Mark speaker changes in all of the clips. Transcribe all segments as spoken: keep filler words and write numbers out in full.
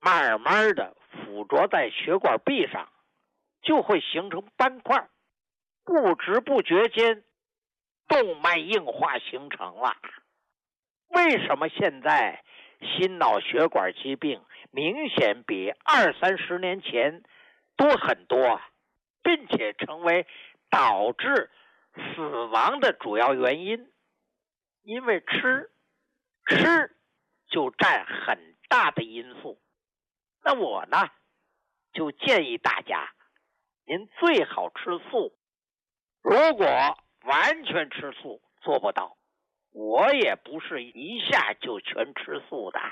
Speaker 1: 慢慢的附着在血管壁上，就会形成斑块，不知不觉间动脉硬化形成了。为什么现在心脑血管疾病明显比二三十年前多很多，并且成为导致死亡的主要原因？因为吃吃就占很大的因素。那我呢，就建议大家，您最好吃素。如果完全吃素做不到，我也不是一下就全吃素的，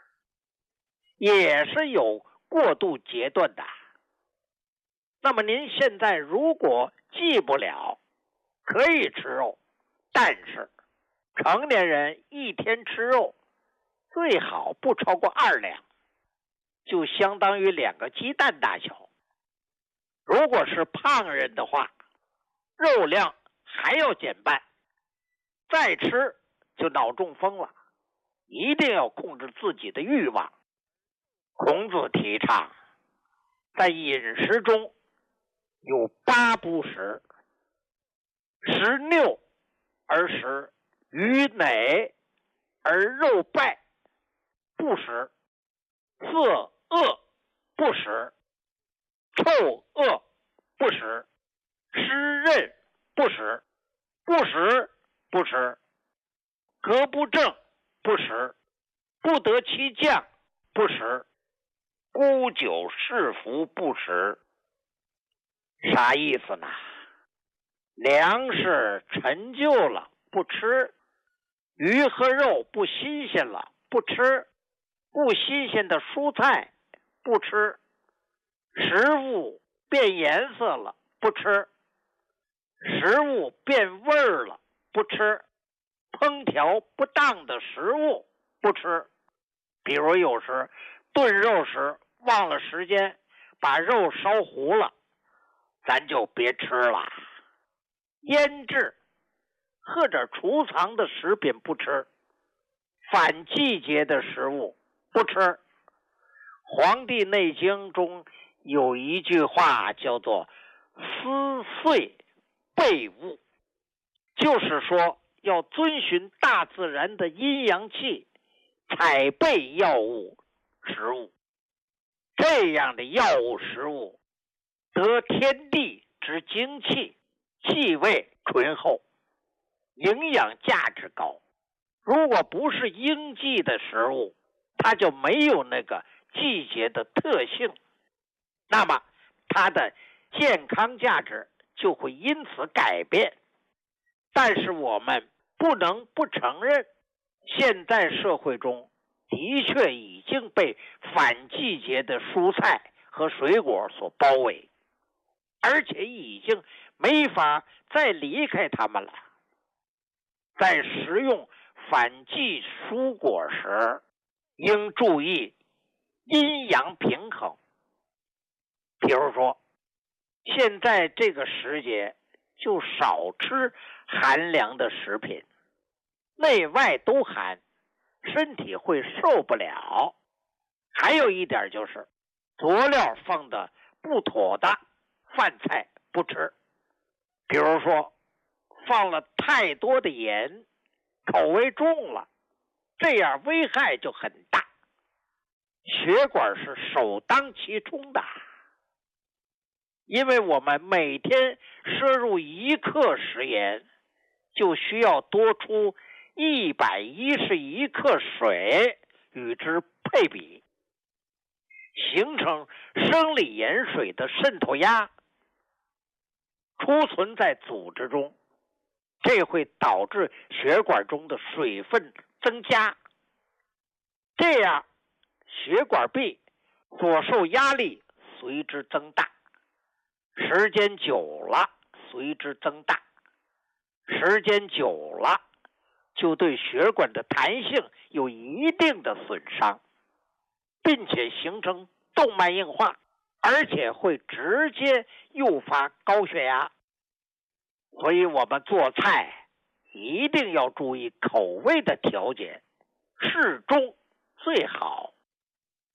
Speaker 1: 也是有过渡阶段的。那么您现在如果忌不了，可以吃肉，但是成年人一天吃肉最好不超过二两，就相当于两个鸡蛋大小。如果是胖人的话，肉量还要减半，再吃就脑中风了。一定要控制自己的欲望。孔子提倡在饮食中有八不食：食拗而食，鱼馁而肉败，不食；色恶不食，臭恶不食，湿润不食，不食不食，格不正不食，不得其将不食，沽酒侍服不食。啥意思呢？粮食陈旧了不吃，鱼和肉不新鲜了不吃，不新鲜的蔬菜不吃，食物变颜色了不吃，食物变味儿了不吃，烹调不当的食物不吃。比如有时炖肉时忘了时间，把肉烧糊了，咱就别吃了。腌制或者储藏的食品不吃，反季节的食物不吃。《黄帝内经》中有一句话叫做思岁备物，就是说要遵循大自然的阴阳气，采备药物食物。这样的药物食物得天地之精气，气味醇厚，营养价值高。如果不是应季的食物，它就没有那个季节的特性，那么它的健康价值就会因此改变。但是我们不能不承认，现在社会中的确已经被反季节的蔬菜和水果所包围，而且已经没法再离开它们了。在食用反季蔬果时，应注意阴阳平衡。比如说，现在这个时节就少吃寒凉的食品，内外都寒，身体会受不了。还有一点就是，佐料放的不妥的饭菜不吃，比如说放了太多的盐，口味重了，这样危害就很大。血管是首当其冲的，因为我们每天摄入一克食盐，就需要多出一百一十一克水与之配比，形成生理盐水的渗透压，储存在组织中，这会导致血管中的水分增加，这样血管壁所受压力随之增大，时间久了随之增大，时间久了就对血管的弹性有一定的损伤，并且形成动脉硬化，而且会直接诱发高血压。所以我们做菜一定要注意口味的调节，适中最好。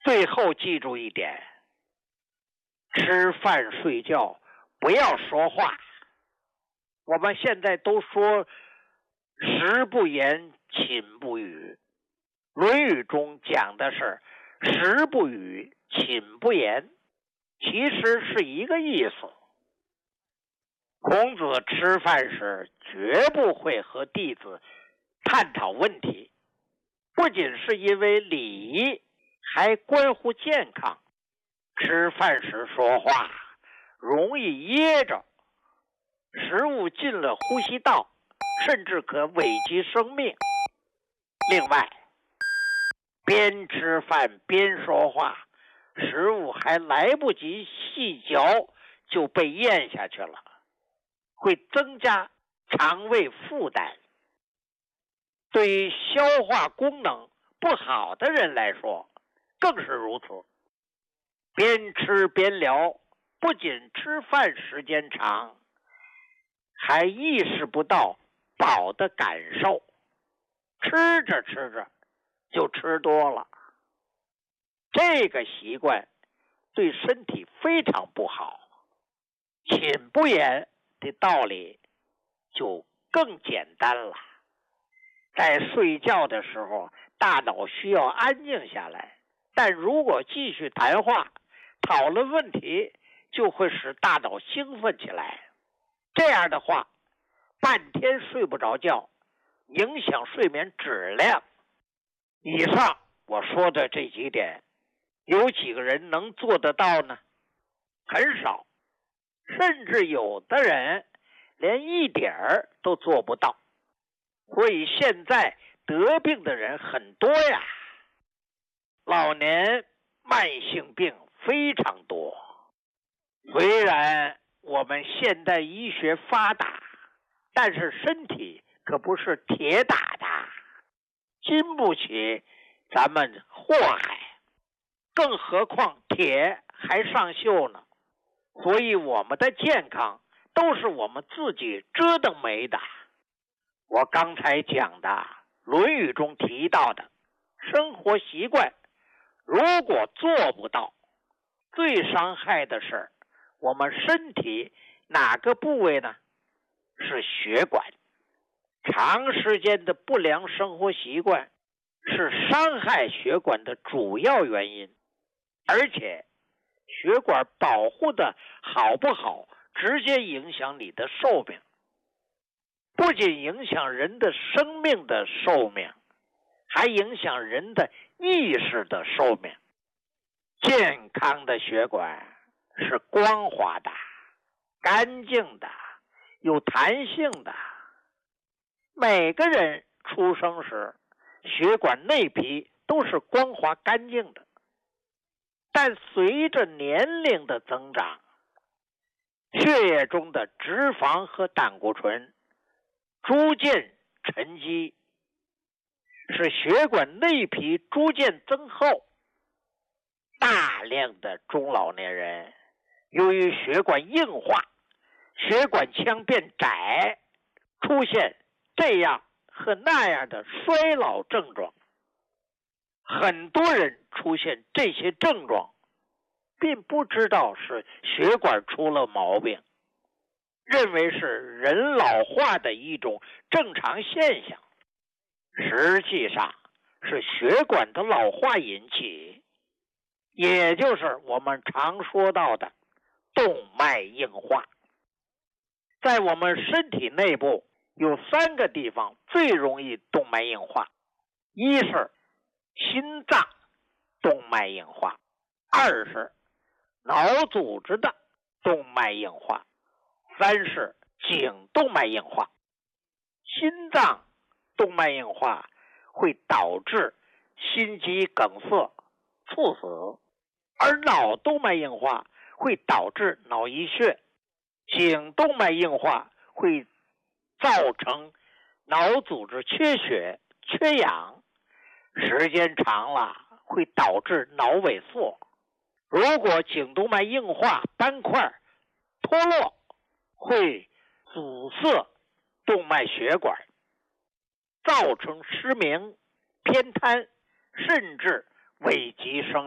Speaker 1: 最后记住一点，吃饭睡觉不要说话。我们现在都说食不言，寝不语。论语中讲的是食不语，寝不言，其实是一个意思。孔子吃饭时绝不会和弟子探讨问题，不仅是因为礼仪，还关乎健康。吃饭时说话容易噎着，食物进了呼吸道，甚至可危及生命。另外，边吃饭边说话，食物还来不及细嚼就被咽下去了，会增加肠胃负担。对于消化功能不好的人来说更是如此。边吃边聊，不仅吃饭时间长，还意识不到饱的感受，吃着吃着就吃多了。这个习惯对身体非常不好。寝不言的道理就更简单了。在睡觉的时候，大脑需要安静下来，但如果继续谈话讨论问题，就会使大脑兴奋起来。这样的话，半天睡不着觉，影响睡眠质量。以上我说的这几点，有几个人能做得到呢？很少，甚至有的人连一点儿都做不到。所以现在得病的人很多呀，老年慢性病非常多。虽然我们现代医学发达，但是身体可不是铁打的，经不起咱们祸害，更何况铁还上锈呢。所以我们的健康都是我们自己折腾没的。我刚才讲的《论语》中提到的生活习惯，如果做不到，最伤害的是我们身体哪个部位呢？是血管。长时间的不良生活习惯是伤害血管的主要原因，而且血管保护的好不好，直接影响你的寿命。不仅影响人的生命的寿命，还影响人的意识的寿命。健康的血管是光滑的、干净的、有弹性的。每个人出生时，血管内皮都是光滑干净的，但随着年龄的增长，血液中的脂肪和胆固醇逐渐沉积，使血管内皮逐渐增厚。大量的中老年人由于血管硬化，血管腔变窄，出现这样和那样的衰老症状。很多人出现这些症状，并不知道是血管出了毛病，认为是人老化的一种正常现象，实际上是血管的老化引起，也就是我们常说到的动脉硬化。在我们身体内部有三个地方最容易动脉硬化，一是心脏动脉硬化，二是脑组织的动脉硬化，三是颈动脉硬化。心脏动脉硬化会导致心肌梗塞、猝死，而脑动脉硬化会导致脑溢血，颈动脉硬化会造成脑组织缺血、缺氧，时间长了会导致脑萎缩。如果颈动脉硬化斑块脱落，会阻塞动脉血管，造成失明、偏瘫，甚至危及生命。